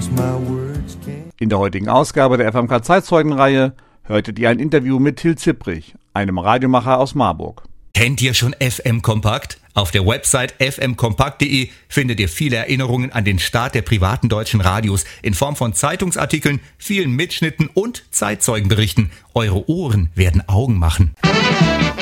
In der heutigen Ausgabe der FMK Zeitzeugenreihe hörtet ihr ein Interview mit Till Zipprich, einem Radiomacher aus Marburg. Kennt ihr schon FM Kompakt? Auf der Website fmkompakt.de findet ihr viele Erinnerungen an den Start der privaten deutschen Radios in Form von Zeitungsartikeln, vielen Mitschnitten und Zeitzeugenberichten. Eure Ohren werden Augen machen.